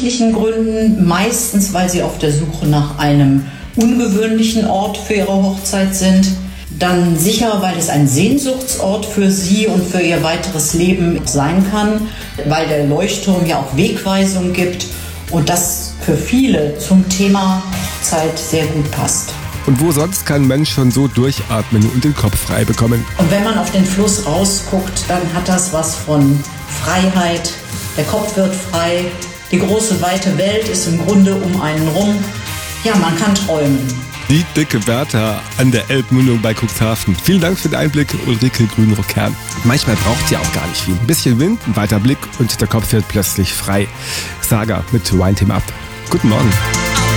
unterschiedlichen Gründen. Meistens, weil sie auf der Suche nach einem ungewöhnlichen Ort für ihre Hochzeit sind. Dann sicher, weil es ein Sehnsuchtsort für sie und für ihr weiteres Leben sein kann, weil der Leuchtturm ja auch Wegweisung gibt und das für viele zum Thema Hochzeit sehr gut passt. Und wo sonst kann ein Mensch schon so durchatmen und den Kopf frei bekommen? Und wenn man auf den Fluss rausguckt, dann hat das was von Freiheit. Der Kopf wird frei. Die große, weite Welt ist im Grunde um einen rum. Ja, man kann träumen. Die dicke Bertha an der Elbmündung bei Cuxhaven. Vielen Dank für den Einblick, Ulrike Grünrock-Kern. Manchmal braucht sie auch gar nicht viel. Ein bisschen Wind, ein weiter Blick und der Kopf wird plötzlich frei. Saga mit Wind Him Up. Guten Morgen.